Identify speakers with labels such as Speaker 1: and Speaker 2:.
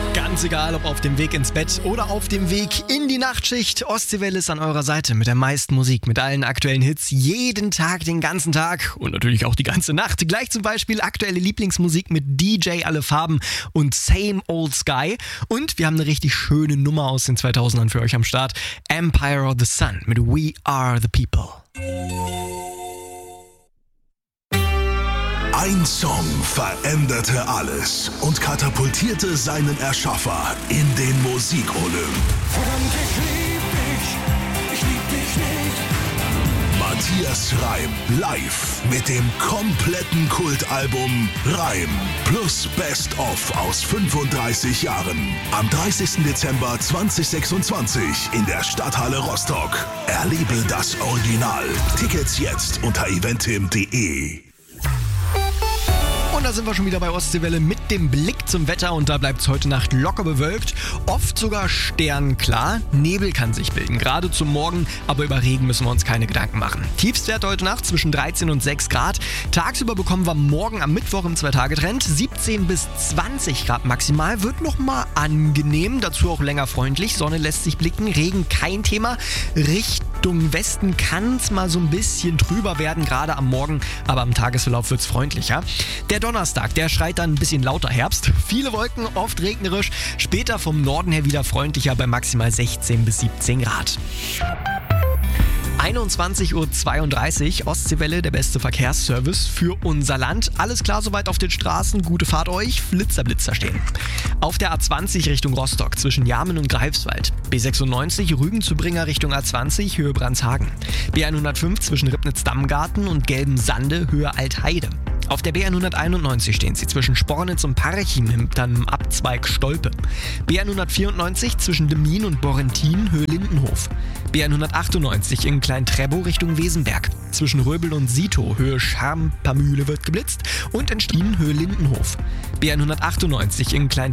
Speaker 1: Ganz egal, ob auf dem Weg ins Bett oder auf dem Weg in die Nachtschicht, Ostseewelle ist an eurer Seite mit der meisten Musik, mit allen aktuellen Hits, jeden Tag, den ganzen Tag und natürlich auch die ganze Nacht. Gleich zum Beispiel aktuelle Lieblingsmusik mit DJ Alle Farben und Same Old Sky. Und wir haben eine richtig schöne Nummer aus den 2000ern für euch am Start. Empire of the Sun mit We Are the People.
Speaker 2: Ein Song veränderte alles und katapultierte seinen Erschaffer in den Musikolymp.
Speaker 3: Verdammt, ich lieb dich nicht.
Speaker 2: Matthias Reim live mit dem kompletten Kultalbum Reim plus Best of aus 35 Jahren. Am 30. Dezember 2026 in der Stadthalle Rostock. Erlebe das Original. Tickets jetzt unter eventim.de.
Speaker 1: Und da sind wir schon wieder bei Ostseewelle mit dem Blick zum Wetter und da bleibt es heute Nacht locker bewölkt, oft sogar sternklar. Nebel kann sich bilden, gerade zum Morgen, aber über Regen müssen wir uns keine Gedanken machen. Tiefstwert heute Nacht zwischen 13 und 6 Grad. Tagsüber bekommen wir morgen am Mittwoch im 2-Tage-Trend 17 bis 20 Grad maximal. Wird nochmal angenehm, dazu auch länger freundlich. Sonne lässt sich blicken, Regen kein Thema. Richtung Westen kann es mal so ein bisschen trüber werden, gerade am Morgen, aber am Tagesverlauf wird es freundlicher. Der Donnerstag, der schreit dann ein bisschen lauter Herbst. Viele Wolken, oft regnerisch. Später vom Norden her wieder freundlicher bei maximal 16 bis 17 Grad. 21.32 Uhr, Ostseewelle, der beste Verkehrsservice für unser Land. Alles klar soweit auf den Straßen, gute Fahrt euch, Blitzer stehen. Auf der A20 Richtung Rostock zwischen Jarmen und Greifswald. B96 Rügen-Zübringer Richtung A20 Höhe Brandshagen. B105 zwischen Ribnitz-Dammgarten und Gelben-Sande Höhe Altheide. Auf der B191 stehen sie zwischen Spornitz und Parchim hinterm Abzweig Stolpe. B194 zwischen Demmin und Borrentin Höhe Lindenhof. B198 in Klein-Trebo Richtung Wesenberg. Zwischen Röbel und Sito Höhe Scharmpermühle wird geblitzt und in Strien Höhe Lindenhof. B198 in Klein